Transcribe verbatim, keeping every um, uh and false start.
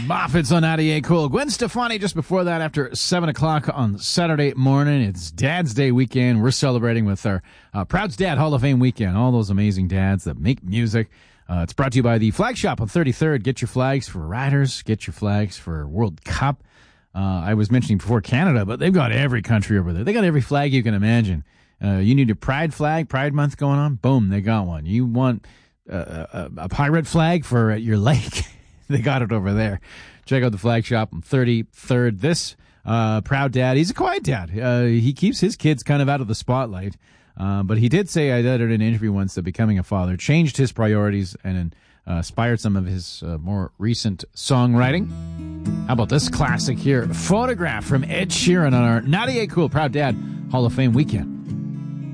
Moffitt's on ninety-eight Cool. Gwen Stefani just before that after seven o'clock on Saturday morning. It's Dad's Day weekend. We're celebrating with our uh, Proud Dad Hall of Fame weekend. All those amazing dads that make music. Uh, it's brought to you by the Flag Shop on thirty-third. Get your flags for Riders. Get your flags for World Cup. Uh, I was mentioning before Canada, but they've got every country over there. They got every flag you can imagine. Uh, you need a Pride flag, Pride Month going on? Boom, they got one. You want uh, a, a pirate flag for your lake? They got it over there. Check out the Flag Shop on thirty-third. This uh, proud dad, he's a quiet dad. Uh, he keeps his kids kind of out of the spotlight. Uh, but he did say, I did in an interview once, that becoming a father changed his priorities and uh, inspired some of his uh, more recent songwriting. How about this classic here? Photograph from Ed Sheeran on our ninety-eight Cool Proud Dad Hall of Fame weekend.